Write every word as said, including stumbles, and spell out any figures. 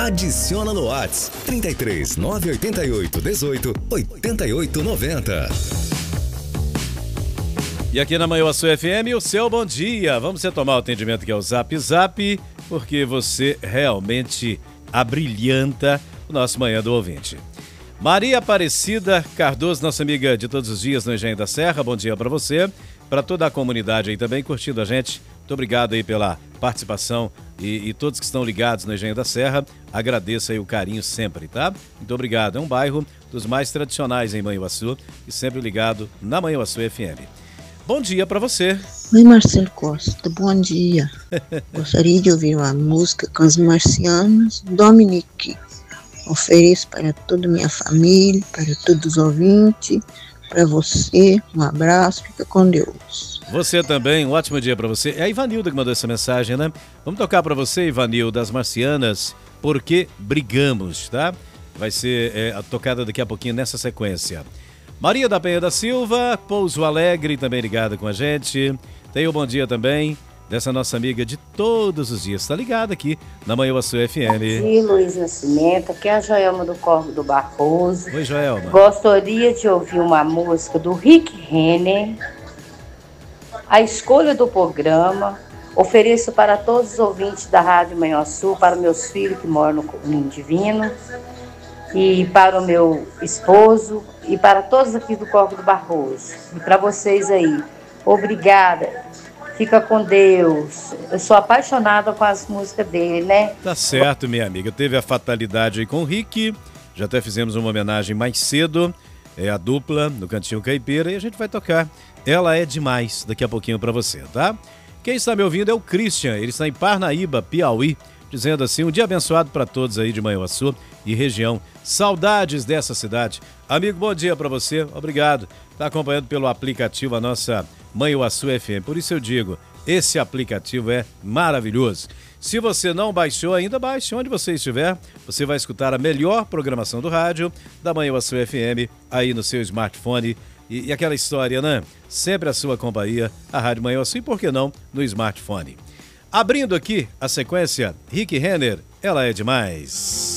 Adiciona no WhatsApp trinta e três, nove oito oito, dezoito, oitenta e oito noventa. E aqui na Manhuaçu F M, o seu bom dia. Vamos retomar o atendimento que é o Zap Zap, porque você realmente abrilhanta o nosso Manhã do Ouvinte. Maria Aparecida Cardoso, nossa amiga de todos os dias no Engenho da Serra, bom dia para você, para toda a comunidade aí também curtindo a gente. Muito obrigado aí pela participação e, e todos que estão ligados no Engenho da Serra, agradeço aí o carinho sempre, tá? Muito obrigado. É um bairro dos mais tradicionais em Manhuaçu e sempre ligado na Manhuaçu F M. Bom dia para você. Oi, Marcelo Costa, bom dia. Gostaria de ouvir uma música com as marcianas, Dominique. Ofereço para toda a minha família, para todos os ouvintes, para você, um abraço, fica com Deus. Você também, um ótimo dia para você. É a Ivanilda que mandou essa mensagem, né? Vamos tocar para você, Ivanilda, das Marcianas, Porque Brigamos, tá? Vai ser é, tocada daqui a pouquinho nessa sequência. Maria da Penha da Silva, Pouso Alegre, também ligada com a gente. Tem o bom dia também dessa nossa amiga de todos os dias. Está ligada aqui na Manhuaçu F M. Bom dia, Luiz Nascimento. Aqui é a Joelma do Corvo do Barroso. Oi, Joelma. Gostaria de ouvir uma música do Rick Renner, A Escolha do Programa. Ofereço para todos os ouvintes da Rádio Manhuaçu, para meus filhos que moram no Ninho Divino, e para o meu esposo, e para todos aqui do Corvo do Barroso. E para vocês aí, obrigada. Fica com Deus. Eu sou apaixonada com as músicas dele, né? Tá certo, minha amiga. Teve a fatalidade aí com o Rick. Já até fizemos uma homenagem mais cedo. É a dupla no Cantinho Caipira. E a gente vai tocar Ela é Demais daqui a pouquinho pra você, tá? Quem está me ouvindo é o Christian. Ele está em Parnaíba, Piauí. Dizendo assim, um dia abençoado para todos aí de Manhuaçu e região. Saudades dessa cidade. Amigo, bom dia para você. Obrigado. Está acompanhando pelo aplicativo a nossa Manhuaçu F M. Por isso eu digo, esse aplicativo é maravilhoso. Se você não baixou ainda, baixe onde você estiver. Você vai escutar a melhor programação do rádio da Manhuaçu F M aí no seu smartphone. E, e aquela história, né? Sempre a sua companhia, a Rádio Manhuaçu e, por que não, no smartphone. Abrindo aqui a sequência, Rick Renner, Ela é Demais.